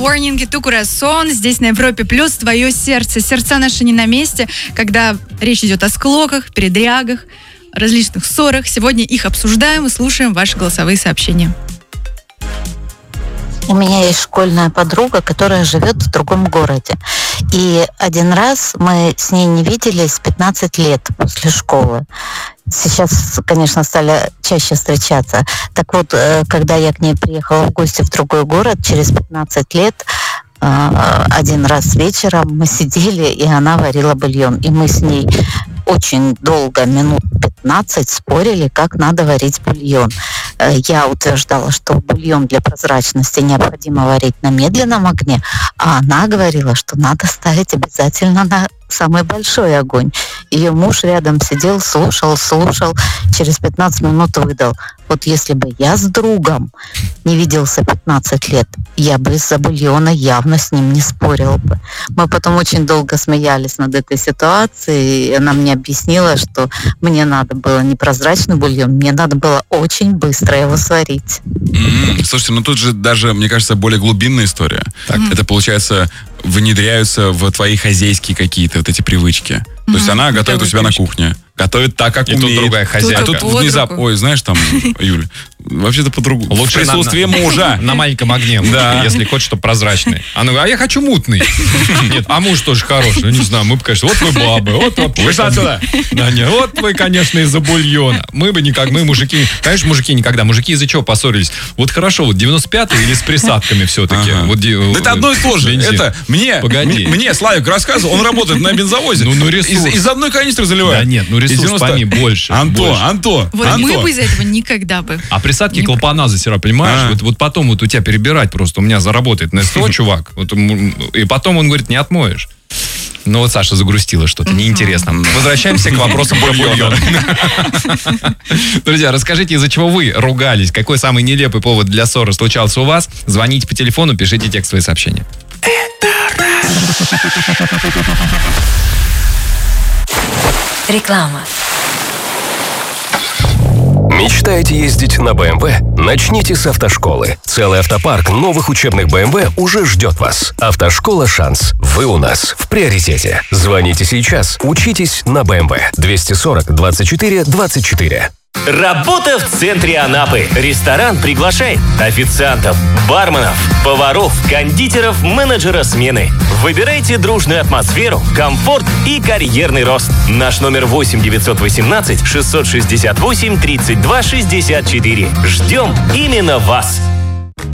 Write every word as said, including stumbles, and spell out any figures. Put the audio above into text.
Morning и Тукурасон. Здесь на Европе Плюс твое сердце. Сердца наши не на месте, когда речь идет о склоках, передрягах, различных ссорах. Сегодня их обсуждаем и слушаем ваши голосовые сообщения. У меня есть школьная подруга, которая живет в другом городе. И один раз мы с ней не виделись пятнадцать лет после школы. Сейчас, конечно, стали чаще встречаться. Так вот, когда я к ней приехала в гости в другой город, через пятнадцать лет, один раз вечером мы сидели, и она варила бульон. И мы с ней очень долго, минут пятнадцать, спорили, как надо варить бульон. Я утверждала, что бульон для прозрачности необходимо варить на медленном огне, а она говорила, что надо ставить обязательно на самый большой огонь. Ее муж рядом сидел, слушал, слушал, через пятнадцать минут выдал: вот если бы я с другом не виделся пятнадцать лет, я бы из-за бульона явно с ним не спорил бы. Мы потом очень долго смеялись над этой ситуацией, и она мне объяснила, что мне надо было не прозрачный бульон, мне надо было очень быстро его сварить. Mm-hmm. Слушайте, ну тут же даже, мне кажется, более глубинная история. Так. Mm-hmm. Это, получается, внедряются в твои хозяйские какие-то вот эти привычки. Mm-hmm. То есть она готовит у себя на кухне. Готовит так, как и умеет. Тут другая хозяйка. А тут внезапно, ой, знаешь, там, Юль, вообще-то по-другому. Лучше в присутствии на, мужа. На маленьком огне, да. Если хочешь, чтобы прозрачный. Она говорит: а я хочу мутный. Нет, а муж тоже хороший. Ну, не знаю, мы бы, конечно, вот вы бабы, вот вообще. Вышла отсюда. Да, нет, вот вы, конечно, из-за бульона. Мы бы никак, мы мужики, конечно, мужики никогда. Мужики из-за чего поссорились? Вот хорошо, вот девяносто пятый или с присадками все-таки? Ага. Вот, да это одно и то же. Бензин. Это мне, Погоди. мне Славик рассказывал, он работает на бензовозе. Ну, ну ресурс. Из, из одной канистры заливает. Да нет, ну ресурс пойми, больше. Антон, больше. Антон, Вот Антон. мы бы из-за этого никогда бы. А присадки Не... клапана засирать, понимаешь? А. Вот, вот потом вот у тебя перебирать просто. У меня заработает на СТО, чувак. Вот, и потом он говорит: не отмоешь. Ну вот Саша загрустила что-то, неинтересно. Возвращаемся к вопросам про бульон. Друзья, расскажите, из-за чего вы ругались? Какой самый нелепый повод для ссоры случался у вас? Звоните по телефону, пишите текстовые сообщения. Реклама. Мечтаете ездить на бэ эм вэ? Начните с автошколы. Целый автопарк новых учебных бэ эм вэ уже ждет вас. Автошкола «Шанс». Вы у нас в приоритете. Звоните сейчас. Учитесь на бэ эм вэ. двести сорок двадцать четыре двадцать четыре. Работа в центре Анапы. Ресторан приглашает официантов, барменов, поваров, кондитеров, менеджера смены. Выбирайте дружную атмосферу, комфорт и карьерный рост. Наш номер восемь девятьсот восемнадцать шестьсот шестьдесят восемь тридцать два шестьдесят четыре. Ждем именно вас.